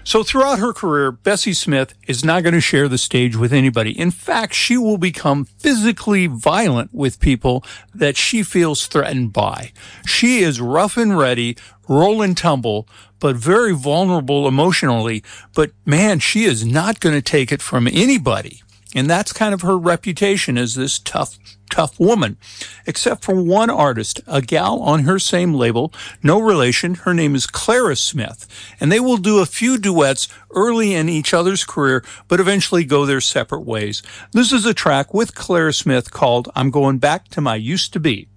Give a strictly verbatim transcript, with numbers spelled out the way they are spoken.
So throughout her career, Bessie Smith is not going to share the stage with anybody. In fact, she will become physically violent with people that she feels threatened by. She is rough and ready, roll and tumble, but very vulnerable emotionally. But man, she is not going to take it from anybody. And that's kind of her reputation as this tough, tough woman. Except for one artist, a gal on her same label, no relation. Her name is Clara Smith. And they will do a few duets early in each other's career, but eventually go their separate ways. This is a track with Clara Smith called I'm Going Back to My Used to Be.